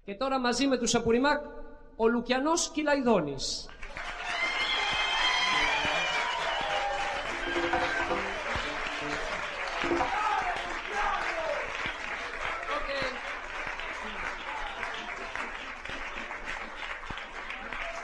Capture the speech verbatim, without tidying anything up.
Και τώρα μαζί με τους Απουριμάκ, ο Λουκιανός Κυλαϊδόνης.